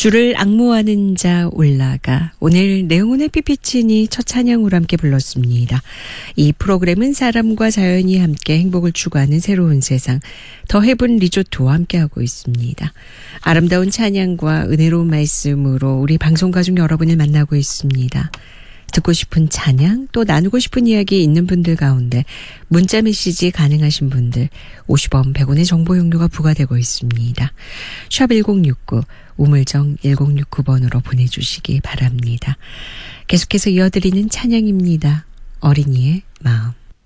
주를 앙모하는 자 올라가. 오늘 내용은의 피피친이 첫 찬양으로 함께 불렀습니다. 이 프로그램은 사람과 자연이 함께 행복을 추구하는 새로운 세상 더 헤븐 리조트와 함께하고 있습니다. 아름다운 찬양과 은혜로운 말씀으로 우리 방송가족 여러분을 만나고 있습니다. 듣고 싶은 찬양 또 나누고 싶은 이야기 있는 분들 가운데 문자 메시지 가능하신 분들 50원 100원의 정보 용료가 부과되고 있습니다. 샵 1069 우물정 1069번으로 보내주시기 바랍니다. 계속해서 이어드리는 찬양입니다. 어린이의 마음.